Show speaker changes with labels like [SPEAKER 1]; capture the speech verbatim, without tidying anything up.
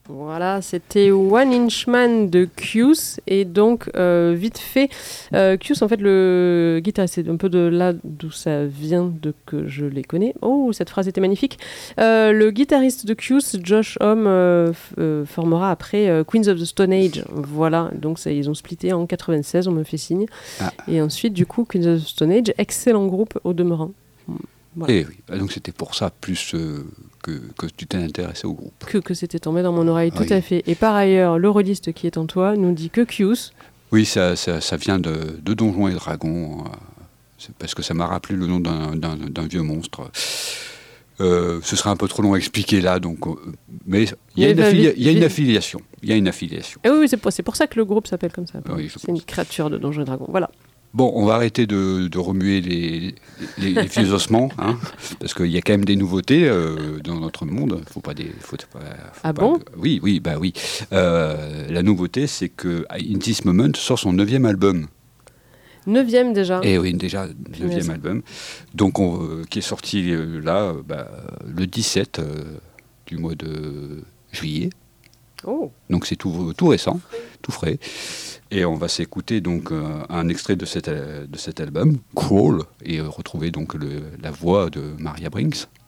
[SPEAKER 1] Voilà, c'était One Inch Man de Q's. Et donc, euh, vite fait, euh, Q's, en fait, le guitariste, c'est un peu de là d'où ça vient, de que je les connais. Oh, cette phrase était magnifique. Euh, le guitariste de Q's, Josh Homme, euh, f- euh, formera après euh, Queens of the Stone Age. Voilà, donc ça, ils ont splitté en quatre-vingt-seize, on me fait signe.
[SPEAKER 2] Ah.
[SPEAKER 1] Et ensuite, du coup, Queens of the Stone Age, excellent groupe au demeurant. Voilà.
[SPEAKER 2] Et oui, donc c'était pour ça plus euh, que, que tu t'es intéressé au groupe.
[SPEAKER 1] Que, que c'était tombé dans mon oreille, tout
[SPEAKER 2] Oui.
[SPEAKER 1] à fait. Et par ailleurs, le rôliste qui est en toi nous dit que Q's.
[SPEAKER 2] Oui, ça, ça, ça vient de, de Donjons et Dragons, euh, c'est parce que ça m'a rappelé le nom d'un, d'un, d'un vieux monstre. Euh, ce serait un peu trop long à expliquer là, donc, euh, mais il y a
[SPEAKER 1] Mais
[SPEAKER 2] une,
[SPEAKER 1] va
[SPEAKER 2] affili-
[SPEAKER 1] vite,
[SPEAKER 2] il y a une
[SPEAKER 1] vite.
[SPEAKER 2] affiliation. Il y a une affiliation.
[SPEAKER 1] Eh oui, oui, c'est pour, c'est pour ça que le groupe s'appelle comme ça.
[SPEAKER 2] Oui, je
[SPEAKER 1] C'est une
[SPEAKER 2] pense.
[SPEAKER 1] créature de Donjons et Dragons. Voilà.
[SPEAKER 2] Bon, on va arrêter de, de remuer les, les, les vieux ossements, hein, parce qu'il y a quand même des nouveautés euh, dans notre monde. Faut pas des, faut pas, faut
[SPEAKER 1] Ah
[SPEAKER 2] pas-
[SPEAKER 1] bon ?
[SPEAKER 2] Oui, oui, bah oui. Euh, la nouveauté, c'est que In This Moment sort son neuvième album.
[SPEAKER 1] Neuvième déjà.
[SPEAKER 2] Et oui, déjà
[SPEAKER 1] Punaise.
[SPEAKER 2] neuvième album, donc on, euh, qui est sorti euh, là, euh, bah, le dix-sept euh, du mois de juillet.
[SPEAKER 1] Oh.
[SPEAKER 2] Donc c'est tout, tout récent, tout frais. Et on va s'écouter donc euh, un extrait de cet, euh, de cet album, Crawl, et euh, retrouver donc le, la voix de Maria Brinks.